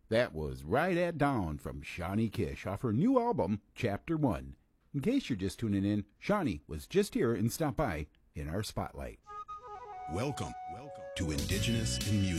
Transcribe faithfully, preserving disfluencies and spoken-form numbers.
That was Right at Dawn from Shawnee Kish off her new album, Chapter one. In case you're just tuning in, Shawnee was just here and stopped by in our spotlight. Welcome, welcome to Indigenous in Music.